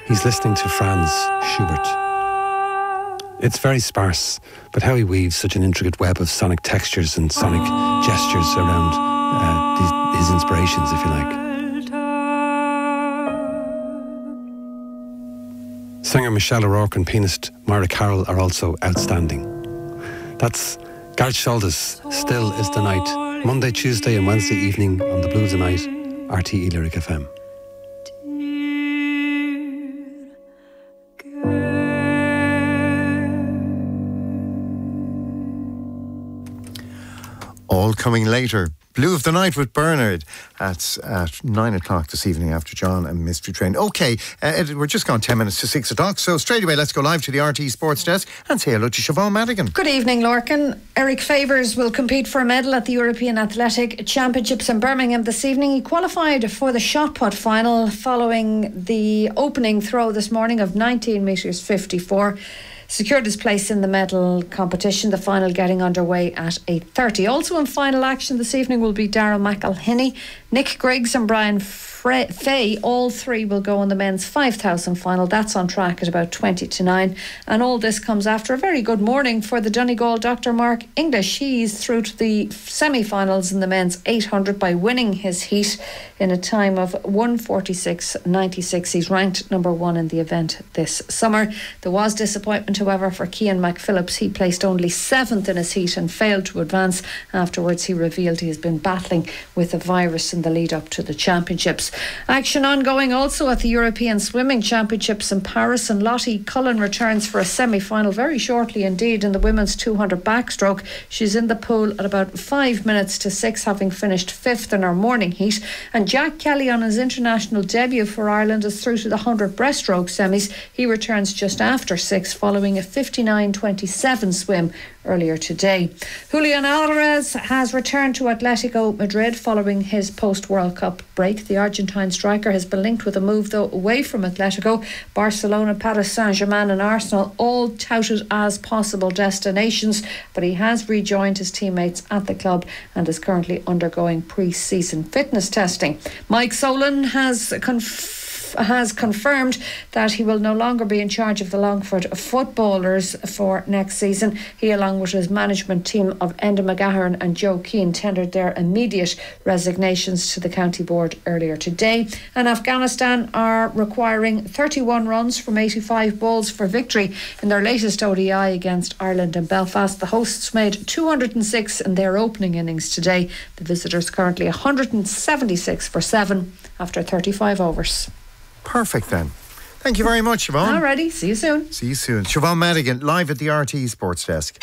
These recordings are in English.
He's listening to Franz Schubert. It's very sparse, but how he weaves such an intricate web of sonic textures and sonic gestures around his inspirations, if you like. Singer Michelle O'Rourke and pianist Moira Carroll are also outstanding. That's Gareth Shaldis, Still Is the Night, Monday, Tuesday and Wednesday evening on the Blues of Night, RTE Lyric FM. All coming later. Blue of the Night with Bernard at 9 o'clock this evening after John and Mystery Train. OK, we're just gone 10 minutes to 6 o'clock, so straight away let's go live to the RTE Sports Desk and say hello to Siobhan Madigan. Good evening, Lorcan. Eric Favours will compete for a medal at the European Athletic Championships in Birmingham this evening. He qualified for the shot put final following the opening throw this morning of 19 metres 54. Secured his place in the medal competition, the final getting underway at 8:30. Also in final action this evening will be Darragh McElhinney, Nick Griggs and Brian Fay. All three will go on the men's 5,000 final. That's on track at about 20 to 9. And all this comes after a very good morning for the Donegal Dr. Mark English. He's through to the semi-finals in the men's 800 by winning his heat in a time of 1:46.96. He's ranked number 1 in the event this summer. There was disappointment, however, for Cian McPhillips. He placed only 7th in his heat and failed to advance. Afterwards, he revealed he has been battling with a virus in the lead up to the championships. Action ongoing also at the European Swimming Championships in Paris, and Lottie Cullen returns for a semi-final very shortly indeed in the women's 200 backstroke. She's in the pool at about 5 minutes to 6, having finished 5th in her morning heat. And Jack Kelly, on his international debut for Ireland, is through to the 100 breaststroke semis. He returns just after 6 following a 59.27 swim earlier today. Julian Alvarez has returned to Atletico Madrid following his post-World Cup break. The Argentine striker has been linked with a move, though, away from Atletico. Barcelona, Paris Saint-Germain and Arsenal all touted as possible destinations, but he has rejoined his teammates at the club and is currently undergoing pre-season fitness testing. Mike Solon has confirmed that he will no longer be in charge of the Longford footballers for next season. He, along with his management team of Enda McGahern and Joe Keane, tendered their immediate resignations to the county board earlier today. And Afghanistan are requiring 31 runs from 85 balls for victory in their latest ODI against Ireland in Belfast. The hosts made 206 in their opening innings today. The visitors currently 176 for 7 after 35 overs. Perfect then. Thank you very much, Siobhan. Alrighty, see you soon. See you soon. Siobhan Madigan, live at the RTE Sports Desk.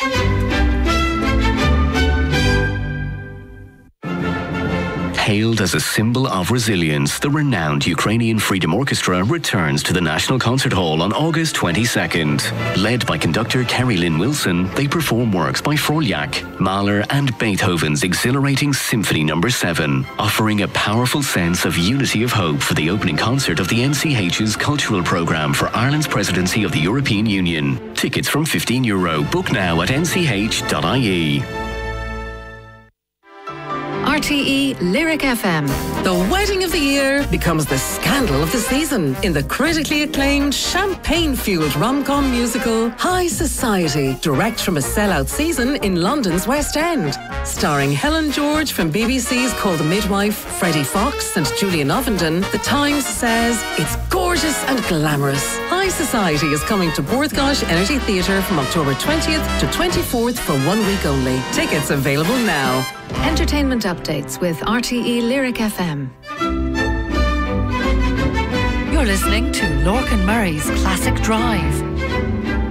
Hailed as a symbol of resilience, the renowned Ukrainian Freedom Orchestra returns to the National Concert Hall on August 22nd. Led by conductor Kerry Lynn Wilson, they perform works by Froljak, Mahler and Beethoven's exhilarating Symphony No. 7, offering a powerful sense of unity of hope for the opening concert of the NCH's cultural programme for Ireland's presidency of the European Union. Tickets from €15. Book now at nch.ie. RTE Lyric FM. The wedding of the year becomes the scandal of the season in the critically acclaimed champagne-fueled rom-com musical High Society, direct from a sellout season in London's West End. Starring Helen George from BBC's Call the Midwife, Freddie Fox and Julian Ovenden, The Times says it's gorgeous and glamorous. High Society is coming to Borthgosh Energy Theatre from October 20th to 24th for 1 week only. Tickets available now. Entertainment updates with RTE Lyric FM. You're listening to Lorcan Murray's Classic Drive.